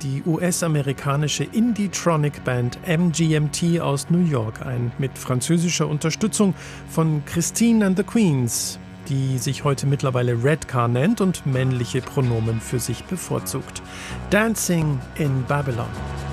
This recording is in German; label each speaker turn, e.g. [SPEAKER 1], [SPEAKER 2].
[SPEAKER 1] die US-amerikanische Indie-Tronic-Band MGMT aus New York ein, mit französischer Unterstützung von Christine and the Queens, die sich heute mittlerweile Redcar nennt und männliche Pronomen für sich bevorzugt. Dancing in Babylon.